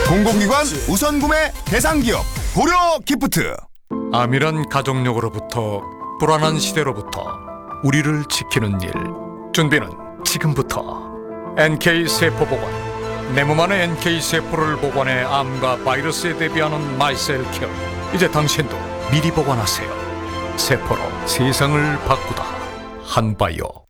공공기관 우선 구매 대상 기업 고려 기프트. 암이란 가족력으로부터 불안한 시대로부터 우리를 지키는 일. 준비는 지금부터. NK세포보관. 내 몸 안에 NK세포를 보관해 암과 바이러스에 대비하는 마이셀케어. 이제 당신도 미리 보관하세요. 세포로 세상을 바꾸다. 한바이오.